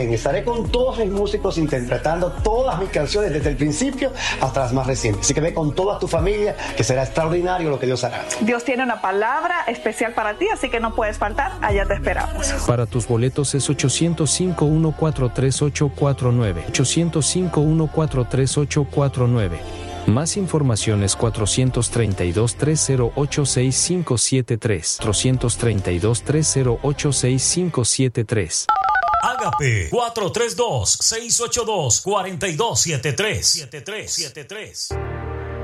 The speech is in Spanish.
Amén. Estaré con todos mis músicos interpretando todas mis canciones desde el principio hasta las más recientes. Así que ve con toda tu familia, que será extraordinario lo que Dios hará. Dios tiene una palabra especial para ti, así que no puedes faltar. Allá te esperamos. Para tus boletos es 805-143-849. 805-143-849. Más información es 432-308-6573. 432-308-6573. Ágape 432-682-4273.